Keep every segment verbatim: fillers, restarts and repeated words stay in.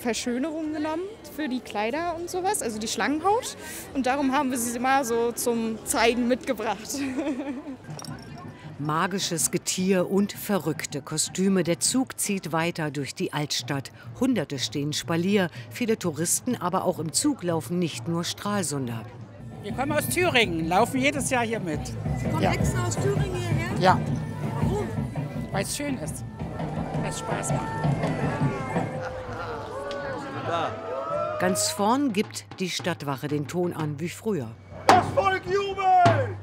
Verschönerung genommen für die Kleider und sowas, also die Schlangenhaut. Und darum haben wir sie mal so zum Zeigen mitgebracht. Magisches Getier und verrückte Kostüme. Der Zug zieht weiter durch die Altstadt. Hunderte stehen Spalier. Viele Touristen, aber auch im Zug laufen nicht nur Stralsunder. Wir kommen aus Thüringen, laufen jedes Jahr hier mit. Sie kommen ja. extra aus Thüringen hierher? Ja. Warum? Weil es schön ist. Weil es Spaß macht. Ganz vorn gibt die Stadtwache den Ton an wie früher. Das Volk jubelt!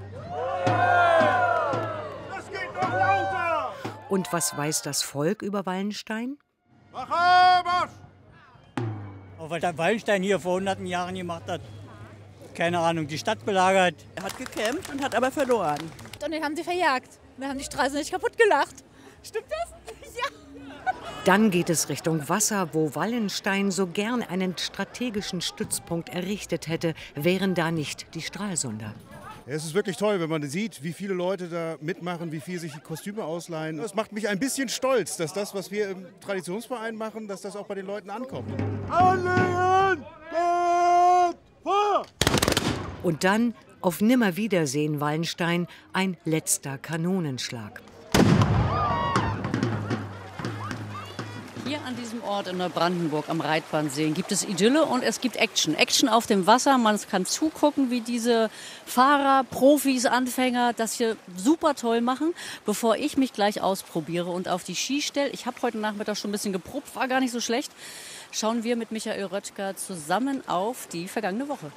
Das geht noch lauter! Und was weiß das Volk über Wallenstein? Marsch! Auch was der Wallenstein hier vor hunderten Jahren gemacht hat. Keine Ahnung, die Stadt belagert. Er hat gekämpft und hat aber verloren. Und den haben sie verjagt. Wir haben die Straße nicht kaputt gelacht. Stimmt das? Ja. Dann geht es Richtung Wasser, wo Wallenstein so gern einen strategischen Stützpunkt errichtet hätte, wären da nicht die Stralsunder. Es ist wirklich toll, wenn man sieht, wie viele Leute da mitmachen, wie viel sich die Kostüme ausleihen. Das macht mich ein bisschen stolz, dass das, was wir im Traditionsverein machen, dass das auch bei den Leuten ankommt. Anlegen! Geht vor! Und dann, auf Nimmerwiedersehen Wallenstein, ein letzter Kanonenschlag. Hier an diesem Ort in Neubrandenburg am Reitbahnsee gibt es Idylle und es gibt Action. Action auf dem Wasser. Man kann zugucken, wie diese Fahrer, Profis, Anfänger das hier super toll machen. Bevor ich mich gleich ausprobiere und auf die Ski stelle, ich habe heute Nachmittag schon ein bisschen geprobt, war gar nicht so schlecht, schauen wir mit Michael Röttger zusammen auf die vergangene Woche.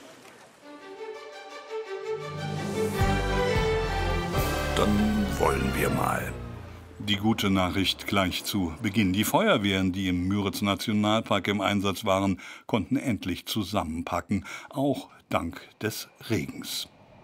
Dann wollen wir mal. Die gute Nachricht gleich zu Beginn. Die Feuerwehren, die im Müritz-Nationalpark im Einsatz waren, konnten endlich zusammenpacken, auch dank des Regens.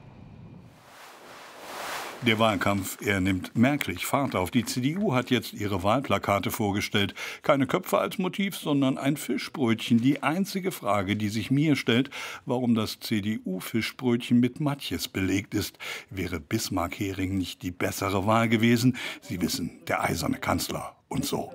Der Wahlkampf, er nimmt merklich Fahrt auf. Die C D U hat jetzt ihre Wahlplakate vorgestellt. Keine Köpfe als Motiv, sondern ein Fischbrötchen. Die einzige Frage, die sich mir stellt, warum das C D U-Fischbrötchen mit Matjes belegt ist. Wäre Bismarck-Hering nicht die bessere Wahl gewesen? Sie wissen, der eiserne Kanzler und so.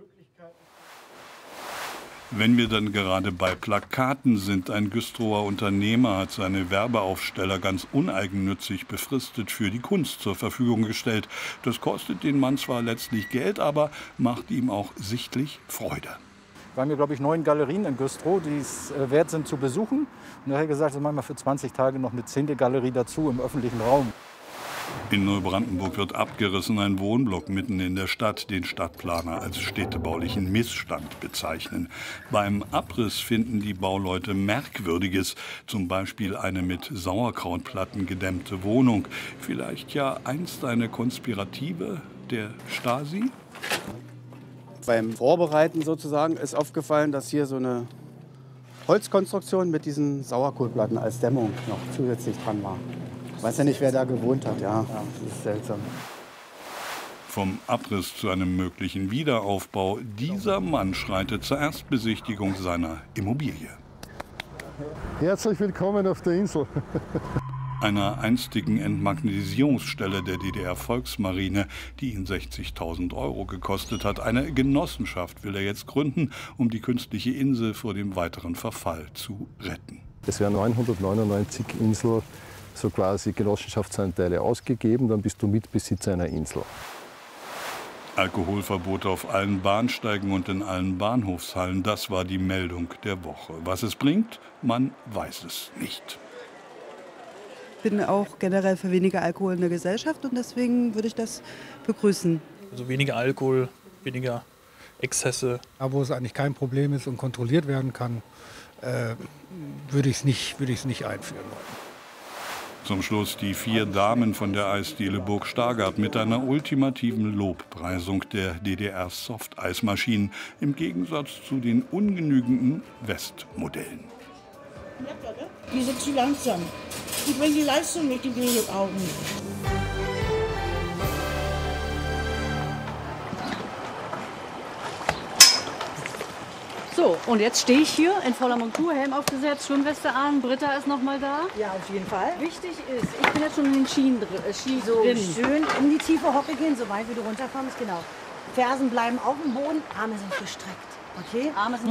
Wenn wir dann gerade bei Plakaten sind, ein Güstrower Unternehmer hat seine Werbeaufsteller ganz uneigennützig befristet für die Kunst zur Verfügung gestellt. Das kostet den Mann zwar letztlich Geld, aber macht ihm auch sichtlich Freude. Wir haben hier, glaube ich, neun Galerien in Güstrow, die es äh, wert sind zu besuchen. Und er hat gesagt, das machen wir für zwanzig Tage noch eine zehnte Galerie dazu im öffentlichen Raum. In Neubrandenburg wird abgerissen, ein Wohnblock mitten in der Stadt, den Stadtplaner als städtebaulichen Missstand bezeichnen. Beim Abriss finden die Bauleute Merkwürdiges, zum Beispiel eine mit Sauerkrautplatten gedämmte Wohnung. Vielleicht ja einst eine Konspirative der Stasi? Beim Vorbereiten sozusagen ist aufgefallen, dass hier so eine Holzkonstruktion mit diesen Sauerkohlplatten als Dämmung noch zusätzlich dran war. Ich weiß ja nicht, wer da gewohnt hat, ja, das ist seltsam. Vom Abriss zu einem möglichen Wiederaufbau. Dieser Mann schreitet zur Erstbesichtigung seiner Immobilie. Herzlich willkommen auf der Insel. Einer einstigen Entmagnetisierungsstelle der D D R-Volksmarine, die ihn sechzigtausend Euro gekostet hat. Eine Genossenschaft will er jetzt gründen, um die künstliche Insel vor dem weiteren Verfall zu retten. Es werden neunhundertneunundneunzig Inseln, so quasi Genossenschaftsanteile ausgegeben, dann bist du Mitbesitzer einer Insel. Alkoholverbot auf allen Bahnsteigen und in allen Bahnhofshallen, das war die Meldung der Woche. Was es bringt, man weiß es nicht. Ich bin auch generell für weniger Alkohol in der Gesellschaft und deswegen würde ich das begrüßen. Also weniger Alkohol, weniger Exzesse. Da, wo es eigentlich kein Problem ist und kontrolliert werden kann, äh, würde ich es nicht, würde ich es nicht einführen wollen. Zum Schluss die vier Damen von der Eisdiele Burg Stargard mit einer ultimativen Lobpreisung der D D R-Softeismaschinen im Gegensatz zu den ungenügenden Westmodellen. Die sind zu langsam. Die bringen die Leistung nicht in die Augen. So, und jetzt stehe ich hier in voller Montur, Helm aufgesetzt, Schwimmweste an, Britta ist noch mal da. Ja, auf jeden Fall. Wichtig ist, ich bin jetzt schon in den Skien drin. Äh, Ski So drin. schön in die tiefe Hocke gehen, so weit wie du runterkommst, genau. Fersen bleiben auf dem Boden, Arme sind gestreckt, okay? Arme sind